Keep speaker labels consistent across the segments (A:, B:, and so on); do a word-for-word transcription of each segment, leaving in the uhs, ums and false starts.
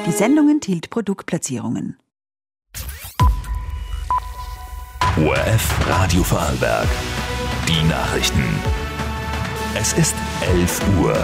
A: Die Sendung enthielt Produktplatzierungen.
B: O R F Radio Vorarlberg. Die Nachrichten. Es ist elf Uhr.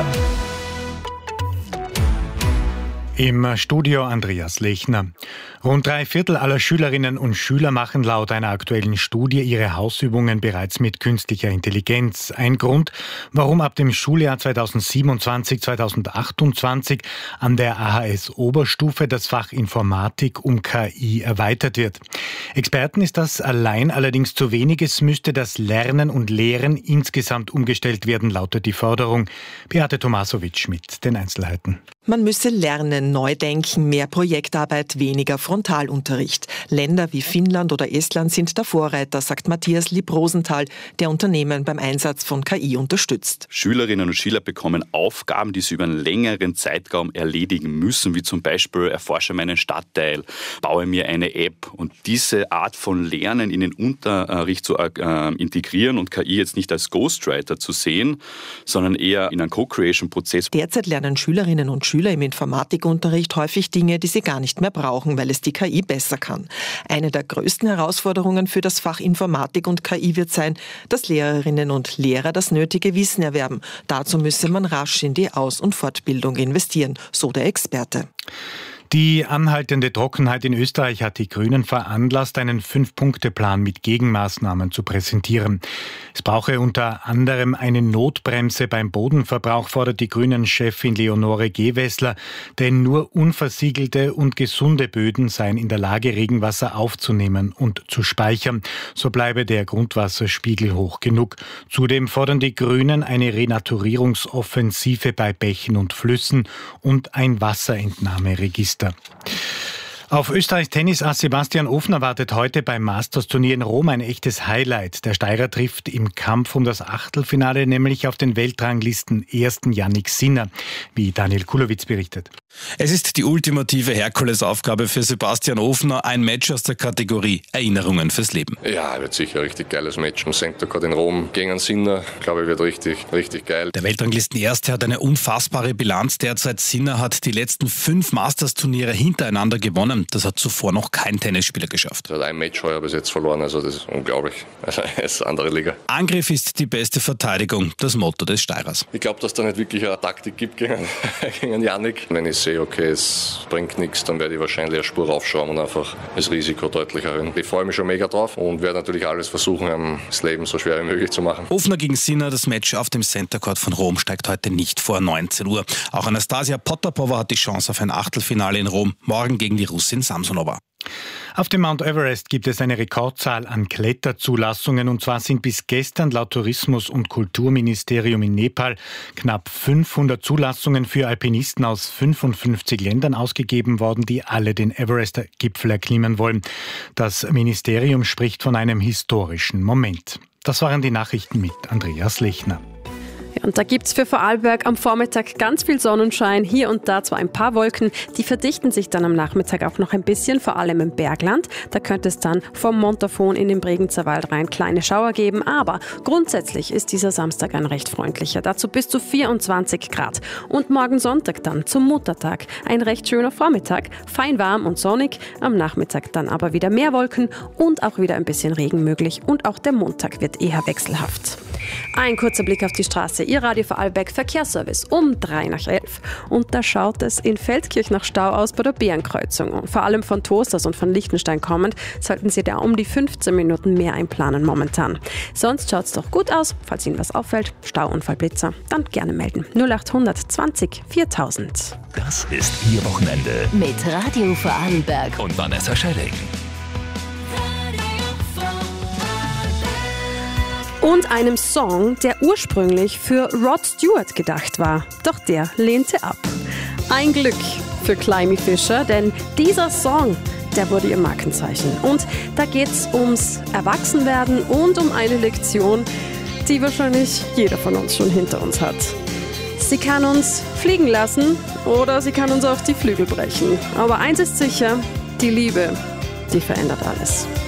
C: Im Studio Andreas Lechner. Rund drei Viertel aller Schülerinnen und Schüler machen laut einer aktuellen Studie ihre Hausübungen bereits mit künstlicher Intelligenz. Ein Grund, warum ab dem Schuljahr zweitausendsiebenundzwanzig zweitausendachtundzwanzig an der A H S-Oberstufe das Fach Informatik um K I erweitert wird. Experten ist das allein allerdings zu wenig. Es müsste das Lernen und Lehren insgesamt umgestellt werden, lautet die Forderung. Beate Tomasovic mit den Einzelheiten.
D: Man müsse lernen, neu denken, mehr Projektarbeit, weniger Frontalunterricht. Länder wie Finnland oder Estland sind der Vorreiter, sagt Matthias Lieb-Rosenthal, der Unternehmen beim Einsatz von K I unterstützt.
E: Schülerinnen und Schüler bekommen Aufgaben, die sie über einen längeren Zeitraum erledigen müssen, wie zum Beispiel erforsche meinen Stadtteil, baue mir eine App. Und diese Art von Lernen in den Unterricht zu äh, integrieren und K I jetzt nicht als Ghostwriter zu sehen, sondern eher in einen Co-Creation-Prozess.
D: Derzeit lernen Schülerinnen und Schüler im Informatikunterricht häufig Dinge, die sie gar nicht mehr brauchen, weil es die K I besser kann. Eine der größten Herausforderungen für das Fach Informatik und K I wird sein, dass Lehrerinnen und Lehrer das nötige Wissen erwerben. Dazu müsse man rasch in die Aus- und Fortbildung investieren, so der Experte.
C: Die anhaltende Trockenheit in Österreich hat die Grünen veranlasst, einen Fünf-Punkte-Plan mit Gegenmaßnahmen zu präsentieren. Es brauche unter anderem eine Notbremse beim Bodenverbrauch, fordert die Grünen-Chefin Leonore Gewessler, denn nur unversiegelte und gesunde Böden seien in der Lage, Regenwasser aufzunehmen und zu speichern. So bleibe der Grundwasserspiegel hoch genug. Zudem fordern die Grünen eine Renaturierungsoffensive bei Bächen und Flüssen und ein Wasserentnahmeregister. Auf Österreichs Tennisass Sebastian Ofner wartet heute beim Masters-Turnier in Rom ein echtes Highlight. Der Steirer trifft im Kampf um das Achtelfinale nämlich auf den Weltranglisten ersten Yannick Sinner, wie Daniel Kulowitz berichtet.
F: Es ist die ultimative Herkulesaufgabe für Sebastian Ofner, ein Match aus der Kategorie Erinnerungen fürs Leben.
G: Ja, wird sicher ein richtig geiles Match im Center Court in Rom gegen einen Sinner. Ich glaube, wird richtig, richtig geil.
F: Der Weltranglisten-Erste hat eine unfassbare Bilanz derzeit. Sinner hat die letzten fünf Masters-Turniere hintereinander gewonnen. Das hat zuvor noch kein Tennisspieler geschafft.
G: Er hat ein Match heuer bis jetzt verloren, also das ist unglaublich. Also es ist eine andere Liga.
F: Angriff ist die beste Verteidigung, das Motto des Steirers.
G: Ich glaube, dass da nicht wirklich eine Taktik gibt gegen, gegen Yannick. Wenn ich sehe, okay, es bringt nichts, dann werde ich wahrscheinlich eine Spur raufschauen und einfach das Risiko deutlich erhöhen. Ich freue mich schon mega drauf und werde natürlich alles versuchen, das Leben so schwer wie möglich zu machen.
F: Ofner gegen Sinner, das Match auf dem Center Court von Rom steigt heute nicht vor neunzehn Uhr. Auch Anastasia Potapova hat die Chance auf ein Achtelfinale in Rom, morgen gegen die Russin Samsonova.
C: Auf dem Mount Everest gibt es eine Rekordzahl an Kletterzulassungen, und zwar sind bis gestern laut Tourismus- und Kulturministerium in Nepal knapp fünfhundert Zulassungen für Alpinisten aus fünfundfünfzig Ländern ausgegeben worden, die alle den Everest-Gipfel erklimmen wollen. Das Ministerium spricht von einem historischen Moment. Das waren die Nachrichten mit Andreas Lechner.
H: Und da gibt es für Vorarlberg am Vormittag ganz viel Sonnenschein, hier und da zwar ein paar Wolken, die verdichten sich dann am Nachmittag auch noch ein bisschen, vor allem im Bergland. Da könnte es dann vom Montafon in den Bregenzer Wald rein kleine Schauer geben, aber grundsätzlich ist dieser Samstag ein recht freundlicher, dazu bis zu vierundzwanzig Grad. Und morgen Sonntag dann zum Muttertag ein recht schöner Vormittag, fein warm und sonnig, am Nachmittag dann aber wieder mehr Wolken und auch wieder ein bisschen Regen möglich, und auch der Montag wird eher wechselhaft. Ein kurzer Blick auf die Straße. Ihr Radio Vorarlberg Verkehrsservice um drei nach elf. Und da schaut es in Feldkirch nach Stau aus bei der Bärenkreuzung. Und vor allem von Toasters und von Liechtenstein kommend sollten Sie da um die fünfzehn Minuten mehr einplanen momentan. Sonst schaut es doch gut aus. Falls Ihnen was auffällt, Stauunfallblitzer, dann gerne melden. null acht zwanzig viertausend.
B: Das ist Ihr Wochenende.
I: Mit Radio Vorarlberg
B: Und Vanessa Schelling.
H: Und einem Song, der ursprünglich für Rod Stewart gedacht war. Doch der lehnte ab. Ein Glück für Climie Fischer, denn dieser Song, der wurde ihr Markenzeichen. Und da geht's ums Erwachsenwerden und um eine Lektion, die wahrscheinlich jeder von uns schon hinter uns hat. Sie kann uns fliegen lassen oder sie kann uns auch die Flügel brechen. Aber eins ist sicher, die Liebe, die verändert alles.